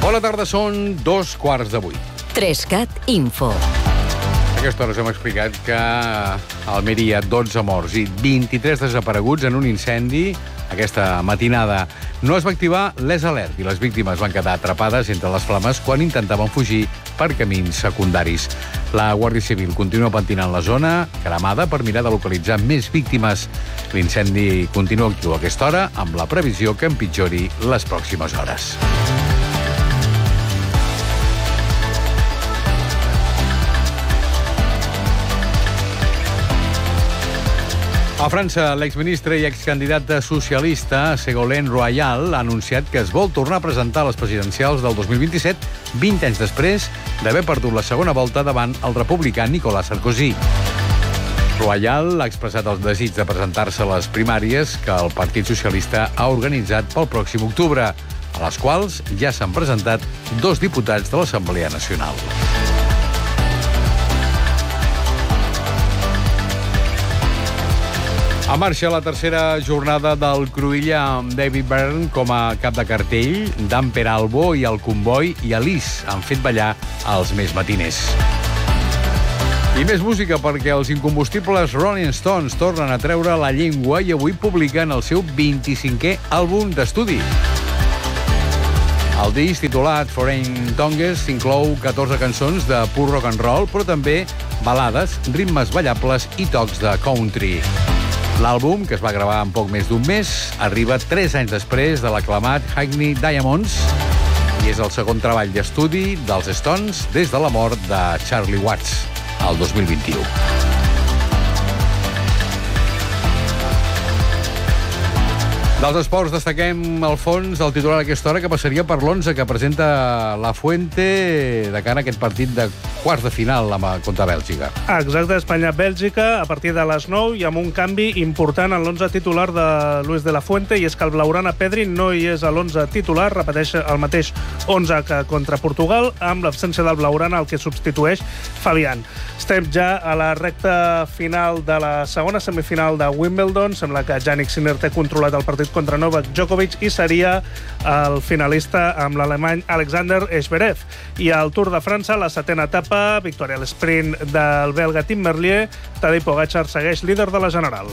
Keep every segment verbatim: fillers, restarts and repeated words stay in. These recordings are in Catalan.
Bona tarda, són dos quarts de vuit. Trescat Info. A aquesta hora us hem explicat que a Almeria dotze morts i vint-i-tres desapareguts en un incendi aquesta matinada. No es va activar l'Es Alert i les víctimes van quedar atrapades entre les flames quan intentaven fugir per camins secundaris. La Guàrdia Civil continua pentinant la zona cremada per mirar de localitzar més víctimes. L'incendi continua actiu a aquesta hora amb la previsió que empitjori les pròximes hores. A França, l'exministre i excandidat socialista Ségolène Royal ha anunciat que es vol tornar a presentar a les presidencials del dos mil vint-i-set, vint anys després d'haver perdut la segona volta davant el republicà Nicolas Sarkozy. Royal ha expressat el desig de presentar-se a les primàries que el Partit Socialista ha organitzat pel pròxim octubre, a les quals ja s'han presentat dos diputats de l'Assemblea Nacional. A marxa la tercera jornada del Cruïlla amb David Byrne com a cap de cartell, Dan Peralbo i el Comboi i Alice han fet ballar els més matiners. I més música perquè els incombustibles Rolling Stones tornen a treure la llengua i avui publiquen el seu vint-i-cinquè àlbum d'estudi. El disc titulat Foreign Tongues inclou catorze cançons de pur rock and roll, però també balades, ritmes ballables i tocs de country. L'àlbum, que es va gravar en poc més d'un mes, arriba tres anys després de l'aclamat Hackney Diamonds i és el segon treball d'estudi dels Stones des de la mort de Charlie Watts, el dos mil vint-i-u. Dels esports destaquem al fons el titular a aquesta hora que passaria per l'onze que presenta La Fuente de cara a aquest partit de quarts de final contra Bèlgica. Exacte, Espanya-Bèlgica a partir de les nou i amb un canvi important en l'onze titular de Luis de la Fuente, i és que el blaugrana Pedri no hi és a l'onze titular, repeteix el mateix onze que contra Portugal, amb l'absència del blaugrana, el que substitueix Fabián. Estem ja a la recta final de la segona semifinal de Wimbledon. Sembla que Jannik Sinner té controlat el partit contra Novak Djokovic i seria el finalista amb l'alemany Alexander Zverev. I al Tour de França, la setena etapa, victòria a l'esprint del belga Tim Merlier, Tadej Pogačar segueix líder de la general.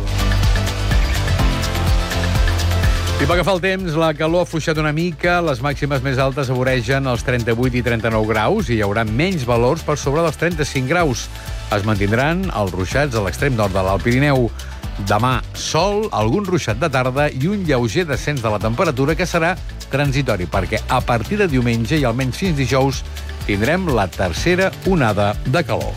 I pel que fa al temps, la calor ha afluixat una mica, les màximes més altes avoregen els trenta-vuit i trenta-nou graus i hi haurà menys valors per sobre dels trenta-cinc graus. Es mantindran els ruixats a l'extrem nord de l'Alt Pirineu. Demà, sol, algun ruixat de tarda i un lleuger descens de la temperatura que serà transitori, perquè a partir de diumenge i almenys fins dijous tindrem la tercera onada de calor.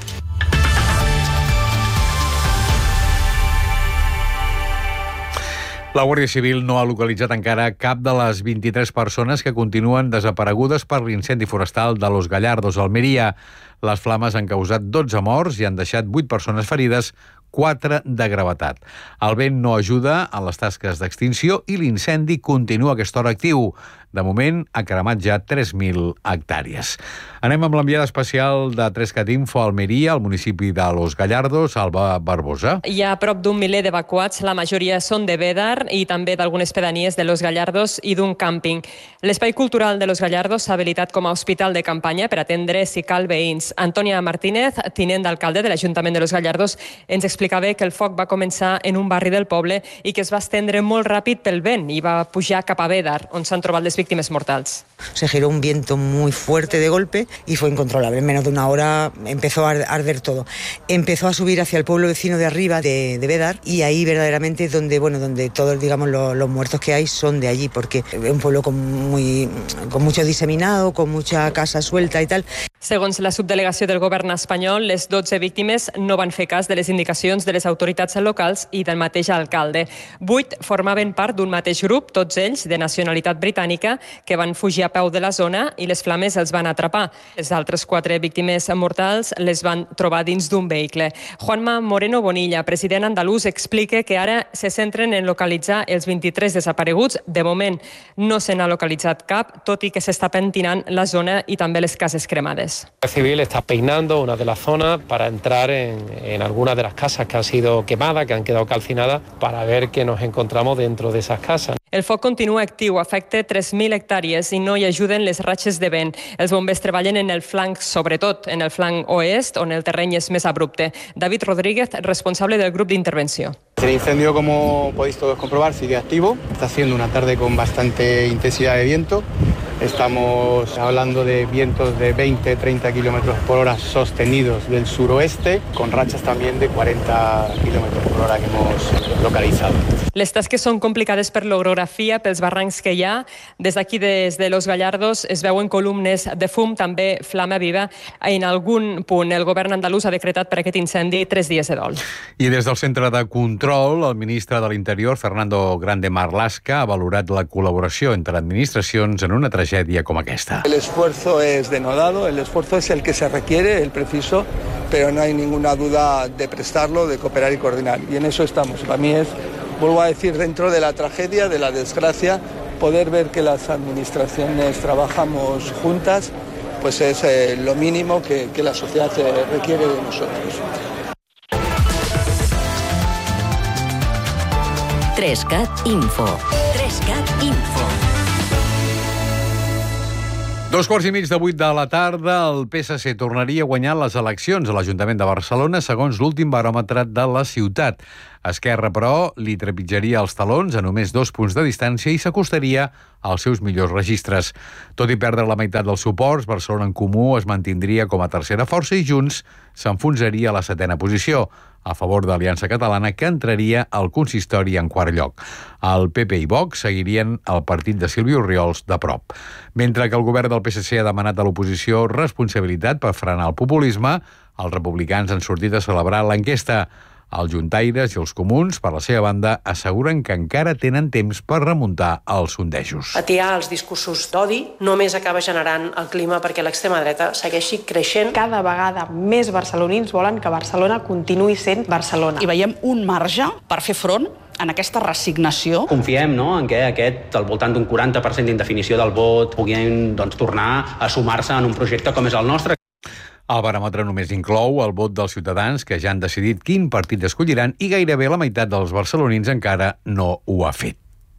La Guàrdia Civil no ha localitzat encara cap de les vint-i-tres persones que continuen desaparegudes per l'incendi forestal de Los Gallardos, a Almeria. Les flames han causat dotze morts i han deixat vuit persones ferides, quatre de gravetat. El vent no ajuda en les tasques d'extinció i l'incendi continua a aquesta hora actiu. De moment, ha cremat ja tres mil hectàrees. Anem amb l'enviada especial de Trescat Info a Almeria, al municipi de Los Gallardos, Alba Barbosa. Hi ha prop d'un miler d'evacuats, la majoria són de Bédar i també d'algunes pedanies de Los Gallardos i d'un càmping. L'espai cultural de Los Gallardos s'ha habilitat com a hospital de campanya per atendre, si cal, veïns. Antònia Martínez, tinent d'alcalde de l'Ajuntament de Los Gallardos, ens explicava que el foc va començar en un barri del poble i que es va estendre molt ràpid pel vent i va pujar cap a Bédar, on s'han trobat les víctimes mortals. Se giró un viento muy fuerte de golpe y fue incontrolable. En menos de una hora empezó a arder todo. Empezó a subir hacia el pueblo vecino de arriba de, de Bédar, y ahí verdaderamente es donde, bueno, donde todos, digamos, los, los muertos que hay son de allí, porque es un pueblo con, muy, con mucho diseminado, con mucha casa suelta y tal. Segons la subdelegació del govern espanyol, les dotze víctimes no van fer cas de les indicacions de les autoritats locals i del mateix alcalde. Vuit formaven part d'un mateix grup, tots ells de nacionalitat britànica, que van fugir a peu de la zona i les flames els van atrapar. Les altres quatre víctimes mortals les van trobar dins d'un vehicle. Juanma Moreno Bonilla, president andalús, explica que ara se centren en localitzar els vint-i-tres desapareguts. De moment no se n'ha localitzat cap, tot i que s'està pentinant la zona i també les cases cremades. La Civil está peinando una de las zonas para entrar en, en algunas de las casas que han sido quemadas, que han quedado calcinadas, para ver qué nos encontramos dentro de esas casas. El foc continua actiu, afecta tres mil hectàrees i no hi ajuden les ratxes de vent. Els bombers treballen en el flanc, sobretot en el flanc oest, on el terreny és més abrupte. David Rodríguez, responsable del grup d'intervenció. El incendio, como podéis todos comprobar, sigue activo. Está siendo una tarde con bastante intensidad de viento. Estamos hablando de vientos de veinte a treinta kilómetros por hora sostenidos del suroeste, con rachas también de cuarenta kilómetros por hora que hemos localizado. Les tasques són complicades per l'orografia, pels barrancs que hi ha. Des d'aquí, des de Los Gallardos, es veuen columnes de fum, també flama viva. En algun punt, el govern andalús ha decretat per aquest incendi tres dies de dol. I des del Centre de Control, el ministre de l'Interior, Fernando Grande Marlaska, ha valorat la col·laboració entre administracions en una tragèdia com aquesta. El esfuerzo es denodado, el esfuerzo es el que se requiere, el preciso, pero no hay ninguna duda de prestarlo, de cooperar y coordinar. Y en eso estamos. Para mí es, vuelvo a decir, dentro de la tragedia, de la desgracia, poder ver que las administraciones trabajamos juntas, pues es eh, lo mínimo que, que la sociedad eh, requiere de nosotros. Trescat Info. Trescat Info. Dos quarts i mig de vuit de la tarda, el P S C tornaria a guanyar les eleccions a l'Ajuntament de Barcelona segons l'últim baròmetre de la ciutat. Esquerra, però, li trepitjaria els talons a només dos punts de distància i s'acostaria als seus millors registres. Tot i perdre la meitat dels suports, Barcelona en Comú es mantindria com a tercera força i Junts s'enfonsaria a la setena posició, a favor d'Aliança Catalana, que entraria al consistori en quart lloc. El P P i Vox seguirien el partit de Sílvia Orriols de prop. Mentre que el govern del P S C ha demanat a l'oposició responsabilitat per frenar el populisme, els republicans han sortit a celebrar l'enquesta. Els juntaires i els comuns, per la seva banda, asseguren que encara tenen temps per remuntar els sondejos. Atiar els discursos d'odi només acaba generant el clima perquè l'extrema dreta segueixi creixent. Cada vegada més barcelonins volen que Barcelona continuï sent Barcelona. I veiem un marge per fer front en aquesta resignació. Confiem, no?, en què aquest, al voltant d'un quaranta per cent d'indefinició del vot, puguin, doncs, tornar a sumar-se en un projecte com és el nostre. El baròmetre només inclou el vot dels ciutadans que ja han decidit quin partit escolliran i gairebé la meitat dels barcelonins encara no ho ha fet.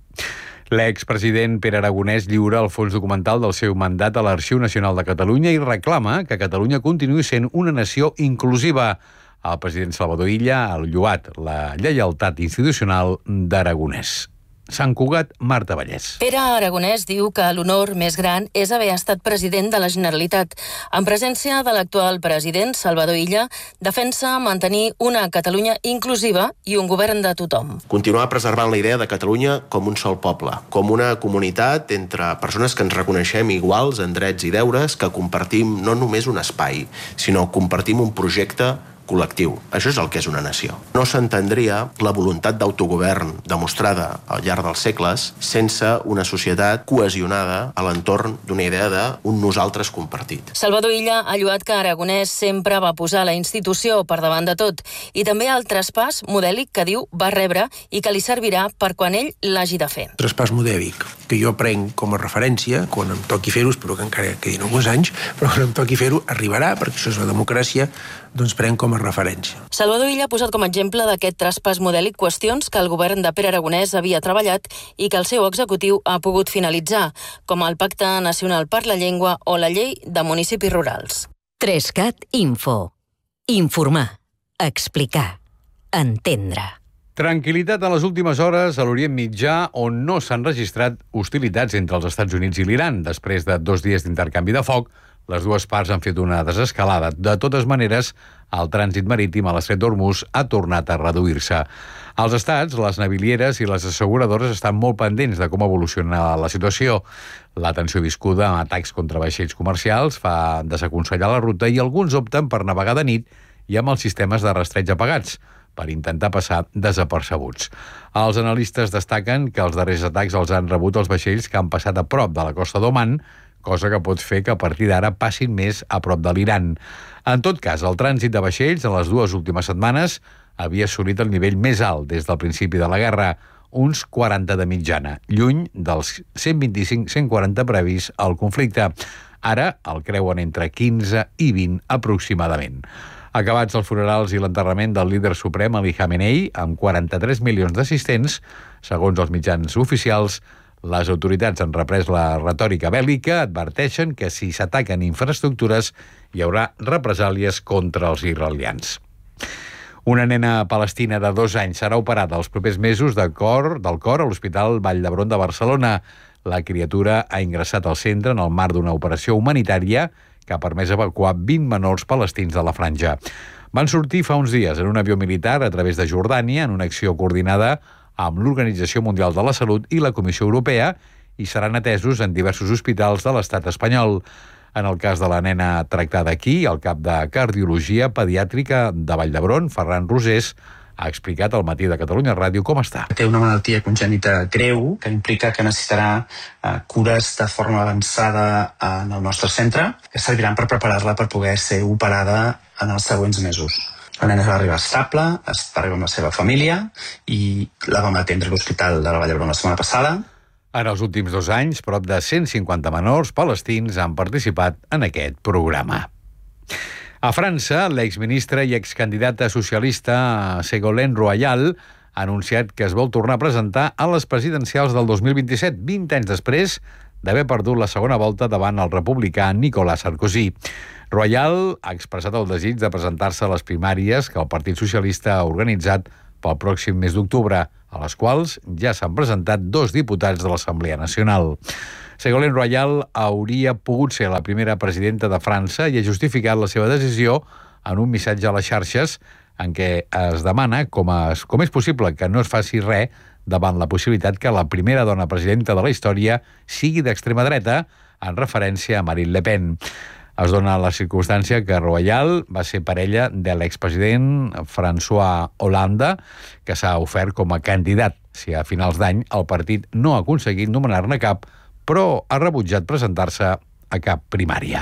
L'expresident Pere Aragonès lliura el fons documental del seu mandat a l'Arxiu Nacional de Catalunya i reclama que Catalunya continuï sent una nació inclusiva. El president Salvador Illa ha lloat la lleialtat institucional d'Aragonès. Sant Cugat, Marta Vallès. Pere Aragonès diu que l'honor més gran és haver estat president de la Generalitat. En presència de l'actual president, Salvador Illa, defensa mantenir una Catalunya inclusiva i un govern de tothom. Continuar preservant la idea de Catalunya com un sol poble, com una comunitat entre persones que ens reconeixem iguals en drets i deures, que compartim no només un espai, sinó compartim un projecte col·lectiu. Això és el que és una nació. No s'entendria la voluntat d'autogovern demostrada al llarg dels segles sense una societat cohesionada a l'entorn d'una idea d'un nosaltres compartit. Salvador Illa ha lloat que Aragonès sempre va posar la institució per davant de tot i també el traspàs modèlic que diu va rebre i que li servirà per quan ell l'hagi de fer. Traspàs modèlic que jo prenc com a referència, quan em toqui fer-ho, espero que encara quedin alguns anys, però quan em toqui fer-ho arribarà, perquè això és la democràcia, doncs prenc com a referència. Salvador Illa ha posat com a exemple d'aquest traspàs modèlic qüestions que el govern de Pere Aragonès havia treballat i que el seu executiu ha pogut finalitzar, com el Pacte Nacional per la Llengua o la Llei de Municipis Rurals. Trescat Info. Informar, explicar, entendre. Tranquil·litat a les últimes hores a l'Orient Mitjà, on no s'han registrat hostilitats entre els Estats Units i l'Iran. Després de dos dies d'intercanvi de foc, les dues parts han fet una desescalada. De totes maneres, el trànsit marítim a l'estret d'Hormuz ha tornat a reduir-se. Els estats, les navilieres i les asseguradores estan molt pendents de com evoluciona la situació. La tensió viscuda amb atacs contra vaixells comercials fa desaconsellar la ruta i alguns opten per navegar de nit i amb els sistemes de rastreig apagats, per intentar passar desapercebuts. Els analistes destaquen que els darrers atacs els han rebut els vaixells que han passat a prop de la costa d'Oman, cosa que pot fer que a partir d'ara passin més a prop de l'Iran. En tot cas, el trànsit de vaixells en les dues últimes setmanes havia assolit el nivell més alt des del principi de la guerra, uns quaranta de mitjana, lluny dels cent vint-i-cinc a cent quaranta previs al conflicte. Ara el creuen entre quinze i vint aproximadament. Acabats els funerals i l'enterrament del líder suprem Ali Khamenei, amb quaranta-tres milions d'assistents, Segons els mitjans oficials, les autoritats han reprès la retòrica bèl·lica, adverteixen que si s'ataquen infraestructures hi haurà represàlies contra els israelians. Una nena palestina de dos anys serà operada els propers mesos de cor, del cor a l'Hospital Vall d'Hebron de Barcelona. La criatura ha ingressat al centre en el marc d'una operació humanitària que ha permès evacuar vint menors palestins de la franja. Van sortir fa uns dies en un avió militar a través de Jordània en una acció coordinada amb l'Organització Mundial de la Salut i la Comissió Europea i seran atesos en diversos hospitals de l'estat espanyol. En el cas de la nena tractada aquí, el cap de Cardiologia Pediàtrica de Vall d'Hebron, Ferran Rosés, ha explicat al Matí de Catalunya Ràdio com està. Té una malaltia congènita greu que implica que necessitarà eh, cures de forma avançada en el nostre centre que serviran per preparar-la per poder ser operada en els següents mesos. La nena va arribar estable, està arribant amb la seva família i la vam atendre a l'Hospital de la Vall d'Hebron la setmana passada. En els últims dos anys, prop de cent cinquanta menors palestins han participat en aquest programa. A França, l'exministre i excandidata socialista Ségolène Royal ha anunciat que es vol tornar a presentar a les presidencials del dos mil vint-i-set, vint anys després d'haver perdut la segona volta davant el republicà Nicolas Sarkozy. Royal ha expressat el desig de presentar-se a les primàries que el Partit Socialista ha organitzat pel pròxim mes d'octubre, a les quals ja s'han presentat dos diputats de l'Assemblea Nacional. Ségolène Royal hauria pogut ser la primera presidenta de França i ha justificat la seva decisió en un missatge a les xarxes en què es demana com és, com és possible que no es faci res davant la possibilitat que la primera dona presidenta de la història sigui d'extrema dreta, en referència a Marine Le Pen. Es dona la circumstància que Royal va ser parella de l'expresident François Hollande, que s'ha ofert com a candidat si a finals d'any el partit no ha aconseguit nomenar-ne cap, però ha rebutjat presentar-se a cap primària.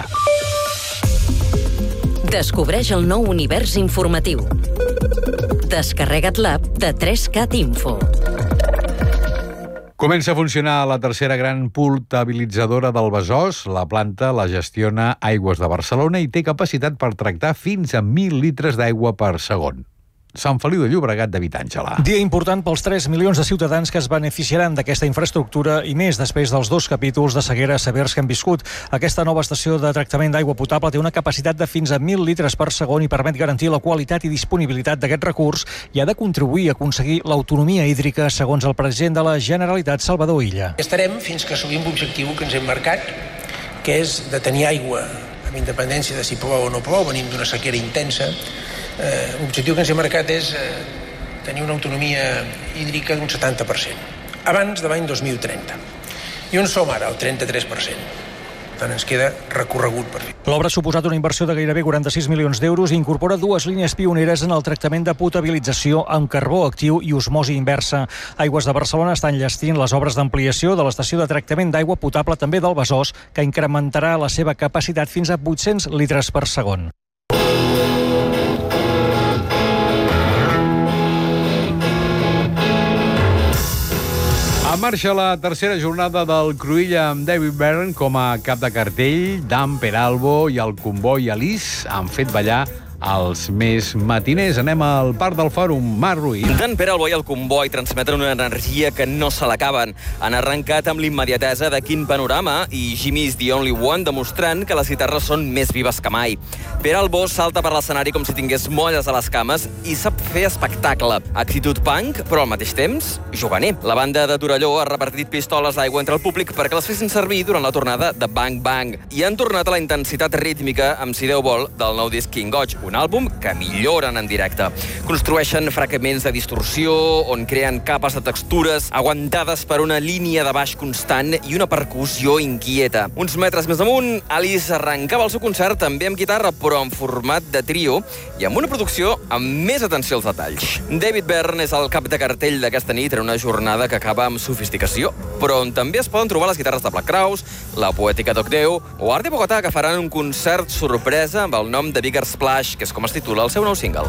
Descobreix el nou univers informatiu. Descarrega't l'app de tres cat Info. Comença a funcionar la tercera gran potabilitzadora del Besòs. La planta la gestiona Aigües de Barcelona i té capacitat per tractar fins a mil litres d'aigua per segon. Sant Feliu de Llobregat, David Àngela. Dia important pels tres milions de ciutadans que es beneficiaran d'aquesta infraestructura i més després dels dos capítols de sequera severs que han viscut. Aquesta nova estació de tractament d'aigua potable té una capacitat de fins a mil litres per segon i permet garantir la qualitat i disponibilitat d'aquest recurs i ha de contribuir a aconseguir l'autonomia hídrica, segons el president de la Generalitat, Salvador Illa. Estarem fins que assolim l'objectiu que ens hem marcat, que és de tenir aigua amb independència de si plou o no plou, venim d'una sequera intensa. Eh, l'objectiu que ens hem marcat és eh, tenir una autonomia hídrica d'un setanta per cent, abans de l'any dos mil trenta. I on som ara? El trenta-tres per cent. Per tant, ens queda recorregut per fer. L'obra ha suposat una inversió de gairebé quaranta-sis milions d'euros i incorpora dues línies pioneres en el tractament de potabilització amb carbó actiu i osmosi inversa. Aigües de Barcelona està enllestint les obres d'ampliació de l'estació de tractament d'aigua potable també del Besòs, que incrementarà la seva capacitat fins a vuit-cents litres per segon. En marxa la tercera jornada del Cruïlla amb David Byrne com a cap de cartell. Dan Peralbo i el comboi Alice han fet ballar els més matiners. Anem al Parc del Fòrum. Marc Ruiz. Dan Peralbo i el comboi transmeten una energia que no se l'acaben. Han arrencat amb l'immediatesa de Quin Panorama i Jimmy's The Only One, demostrant que les guitarres són més vives que mai. Peralbo salta per l'escenari com si tingués molles a les cames i sap fer espectacle. Actitud punk, però al mateix temps juganer. La banda de Torelló ha repartit pistoles d'aigua entre el públic perquè les fessin servir durant la tornada de Bang Bang. I han tornat a la intensitat rítmica amb Si Déu vol del nou disc King Goig, un àlbum que milloren en directe. Construeixen fragments de distorsió on creen capes de textures aguantades per una línia de baix constant i una percussió inquieta. Uns metres més amunt, Alice arrencava el seu concert també amb guitarra, però en format de trio i amb una producció amb més atenció als detalls. David Byrne és el cap de cartell d'aquesta nit en una jornada que acaba amb sofisticació, però on també es poden trobar les guitarres de Black Crowes, la Poètica d'Ocdeu o Art de Bogotà, que faran un concert sorpresa amb el nom de Bigger Splash, que és com es titula el seu nou single.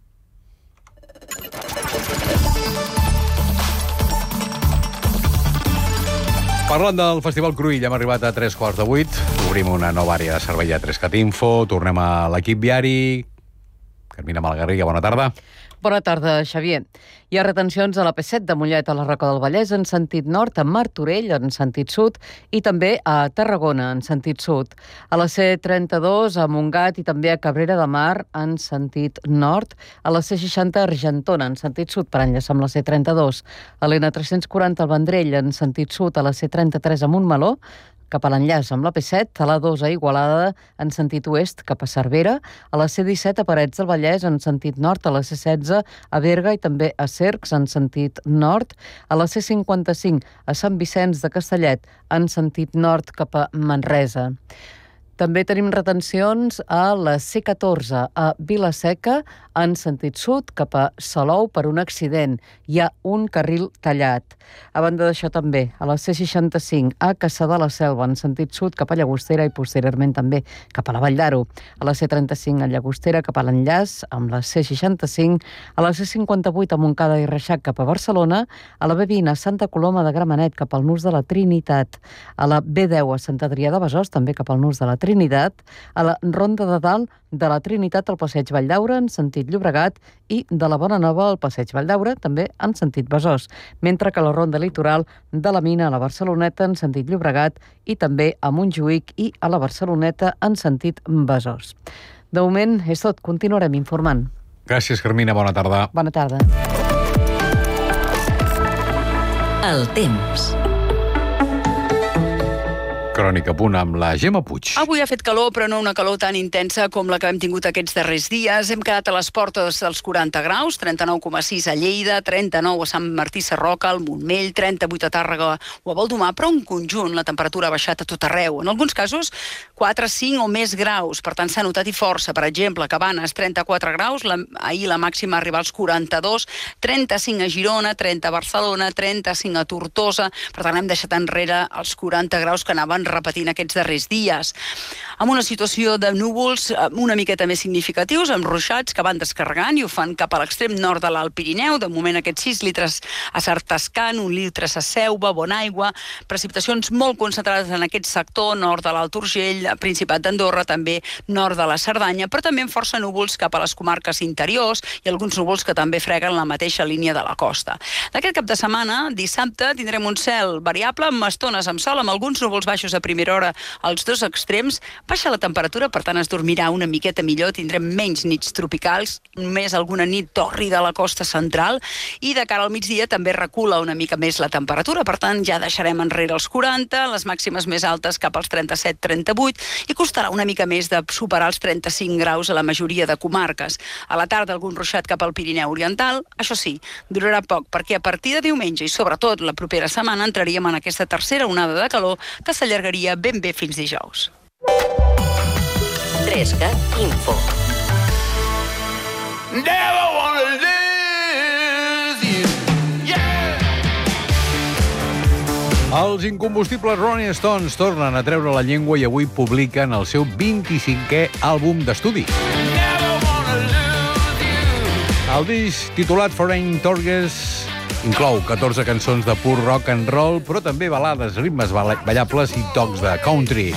Parlant del Festival Cruïlla, hem arribat a tres quarts de vuit. Obrim una nova àrea de servei a tres cat Info. Tornem a l'equip viari. Carmina Malgarriga, bona tarda. Bona tarda, Xavier. Hi ha retencions a la P set de Mollet a la Roca del Vallès en sentit nord, a Martorell en sentit sud i també a Tarragona en sentit sud. A la C trenta-dos a Montgat i també a Cabrera de Mar en sentit nord. A la C seixanta a Argentona en sentit sud per enllaçar amb la C trenta-dos. A l'N tres-cents quaranta al Vendrell en sentit sud. A la C trenta-tres a Montmeló cap a l'enllaç amb la P set, a la dos a Igualada en sentit oest cap a Cervera, a la C disset a Parets del Vallès en sentit nord, a la C setze a Berga i també a Cercs en sentit nord, a la C cinquanta-cinc a Sant Vicenç de Castellet en sentit nord cap a Manresa. També tenim retencions a la C catorze a Vila-seca en sentit sud cap a Salou per un accident. Hi ha un carril tallat. A banda d'això també a la C seixanta-cinc a Cassà de la Selva en sentit sud cap a Llagostera i posteriorment també cap a la Vall d'Aro. A la C trenta-cinc a Llagostera cap a l'enllaç amb la C seixanta-cinc, a la C cinquanta-vuit a Montcada i Reixac cap a Barcelona, a la B vint a Santa Coloma de Gramenet cap al nus de la Trinitat, a la B deu a Sant Adrià de Besòs també cap al nus de la Trinitat, a la Ronda de Dalt de la Trinitat al Passeig Valldaura en sentit Llobregat i de la Bona Nova al Passeig Valldaura també en sentit Besòs, mentre que la Ronda Litoral de la Mina a la Barceloneta en sentit Llobregat i també a Montjuïc i a la Barceloneta en sentit Besòs. De moment és tot, continuarem informant. Gràcies, Carmina, bona tarda. Bona tarda. El temps. Crònica a punt amb la Gemma Puig. Avui ha fet calor, però no una calor tan intensa com la que hem tingut aquests darrers dies. Hem quedat a les portes dels quaranta graus, trenta-nou coma sis a Lleida, trenta-nou a Sant Martí Sarroca, al Montmell, trenta-vuit a Tàrrega o a Baldomar, però en conjunt la temperatura ha baixat a tot arreu. En alguns casos, quatre, cinc o més graus. Per tant, s'ha notat i força. Per exemple, a Cabanes, trenta-quatre graus, la, ahir la màxima arriba als quaranta-dos, trenta-cinc a Girona, trenta a Barcelona, trenta-cinc a Tortosa. Per tant, hem deixat enrere els quaranta graus que anaven repetint aquests darrers dies. Amb una situació de núvols una miqueta més significatius, amb ruixats que van descarregant i ho fan cap a l'extrem nord de l'Alt Pirineu. De moment aquests sis litres a Sartascan, un litre a Selva, Bonaigua, precipitacions molt concentrades en aquest sector, nord de l'Alt Urgell, Principat d'Andorra, també nord de la Cerdanya, però també amb força núvols cap a les comarques interiors i alguns núvols que també freguen la mateixa línia de la costa. D'aquest cap de setmana, dissabte, tindrem un cel variable amb estones amb sol, amb alguns núvols baixos a primera hora als dos extrems. Baixa la temperatura, per tant es dormirà una miqueta millor, tindrem menys nits tropicals, només alguna nit tòrrida a la costa central i de cara al migdia també recula una mica més la temperatura, per tant ja deixarem enrere els quaranta, les màximes més altes cap als trenta-set trenta-vuit i costarà una mica més de superar els trenta-cinc graus a la majoria de comarques. A la tarda algun ruixat cap al Pirineu Oriental, això sí, durarà poc perquè a partir de diumenge i sobretot la propera setmana entraríem en aquesta tercera onada de calor que s'allargaria ben bé fins dijous. tres cat Info. Never wanna lose you. Yeah! Els incombustibles Rolling Stones tornen a treure la llengua i avui publiquen el seu vint-i-cinquè àlbum d'estudi. El disc titulat Foreign Targets inclou catorze cançons de pur rock and roll, però també balades, ritmes ballables i tocs de country.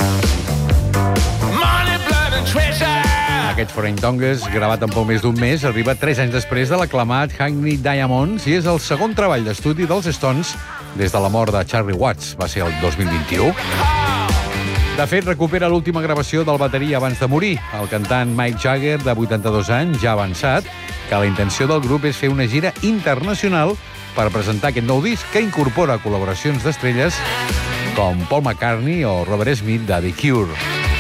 Aquest Foreign Tongues, gravat en poc més d'un mes, arriba tres anys després de l'aclamat Hackney Diamonds i és el segon treball d'estudi dels Stones des de la mort de Charlie Watts. Va ser el dos mil vint-i-u. De fet, recupera l'última gravació del bateria abans de morir. El cantant Mick Jagger, de vuitanta-dos anys, ja ha avançat que la intenció del grup és fer una gira internacional per presentar aquest nou disc que incorpora col·laboracions d'estrelles com Paul McCartney o Robert Smith de The Cure.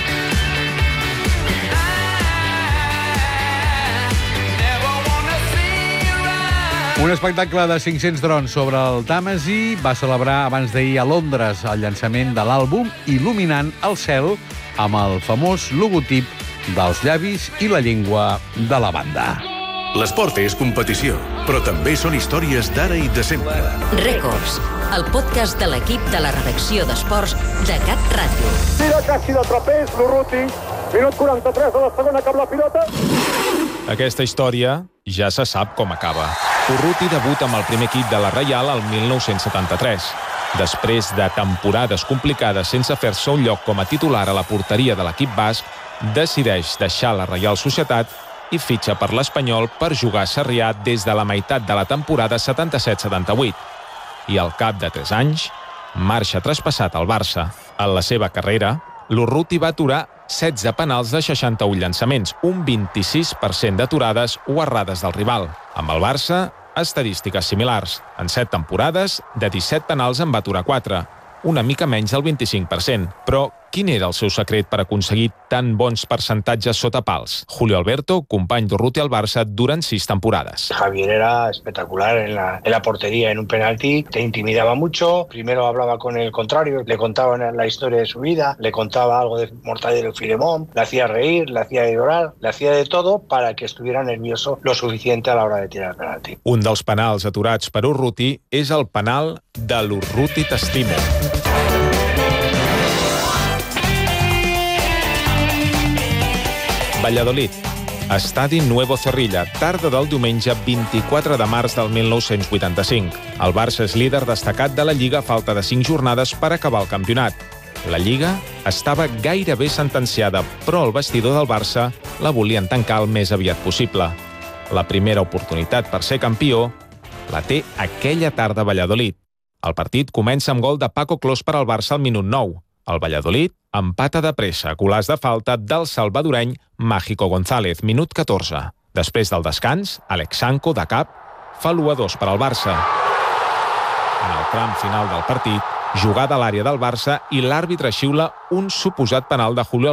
Un espectacle de cinc-cents drons sobre el Tàmesi va celebrar abans d'ahir a Londres el llançament de l'àlbum il·luminant el cel amb el famós logotip dels llavis i la llengua de la banda. L'esport és competició, però també són històries d'ara i de sempre. Records, el podcast de l'equip de la redacció d'esports de Cat Ràdio. Tira Cassi de trapez, l'Urruti, minut quaranta-tres de la segona cap la pilota. Aquesta història ja se sap com acaba. Urruti debuta amb el primer equip de la Reial al mil nou-cents setanta-tres. Després de temporades complicades sense fer-se un lloc com a titular a la porteria de l'equip basc, decideix deixar la Reial Societat i fitxa per l'Espanyol per jugar a Sarrià des de la meitat de la temporada setanta-set setanta-vuit. I al cap de tres anys, marxa traspassat al Barça. En la seva carrera, l'Urruti va aturar setze penals de seixanta-un llançaments, un vint-i-sis per cent d'aturades o errades del rival. Amb el Barça, estadístiques similars. En set temporades, de disset penals en va aturar quatre, una mica menys del vint-i-cinc per cent. Però quin era el seu secret per aconseguir tan bons percentatges sota pals? Julio Alberto, company d'Urruti al Barça durant sis temporades. Javier era espectacular en la, en la portería, en un penalti, te intimidaba mucho, primero hablaba con el contrario, le contaba la historia de su vida, le contaba algo de Mortadelo y Filemón, le hacía reír, le hacía llorar, le hacía de todo para que estuviera nervioso lo suficiente a la hora de tirar el penalti. Un dels penals aturats per Urruti és el penal de l'Urruti t'estimo. Valladolid. Estadi Nuevo Zorrilla, tarda del diumenge vint-i-quatre de març del mil nou-cents vuitanta-cinc. El Barça és líder destacat de la Lliga a falta de cinc jornades per acabar el campionat. La Lliga estava gairebé sentenciada, però el vestidor del Barça la volien tancar el més aviat possible. La primera oportunitat per ser campió la té aquella tarda a Valladolid. El partit comença amb gol de Paco Clos per al Barça al minut nou. El Valladolid empata de pressa, golàs de falta del salvadoreny Mágico González, minut catorze. Després del descans, Alex Sanko, de cap, fa l'u a dos per al Barça. En el tram final del partit, jugada a l'àrea del Barça i l'àrbitre xiula un suposat penal de Julio